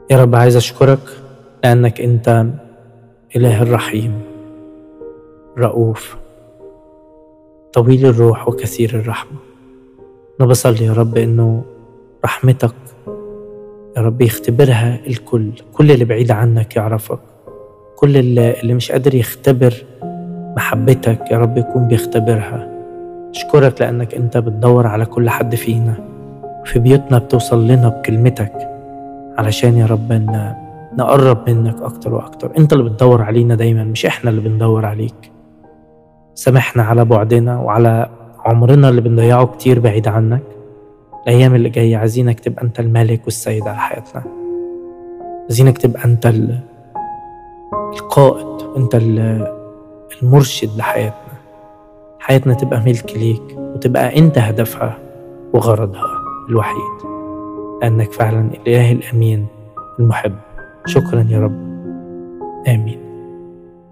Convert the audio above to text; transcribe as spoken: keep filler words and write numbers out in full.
يا رب عايز أشكرك لأنك أنت إله الرحيم، رؤوف، طويل الروح وكثير الرحمة. أنا بصلي يا رب إنه رحمتك يا رب يختبرها الكل، كل اللي بعيد عنك يعرفك، كل اللي, اللي مش قادر يختبر محبتك يا رب يكون بيختبرها. أشكرك لأنك أنت بتدور على كل حد فينا، في بيوتنا بتوصل لنا بكلمتك علشان يا رب إن نقرب منك أكتر وأكتر. أنت اللي بتدور علينا دايما، مش إحنا اللي بندور عليك. سامحنا على بعدنا وعلى عمرنا اللي بنضيعه كتير بعيد عنك. الأيام اللي جاية عايزينك تبقى أنت الملك والسيد على حياتنا، عايزينك تبقى أنت القائد وأنت المرشد لحياتنا. حياتنا تبقى ملك ليك وتبقى أنت هدفها وغرضها الوحيد، لأنك فعلا الإله الأمين المحب. شكرا يا رب، آمين.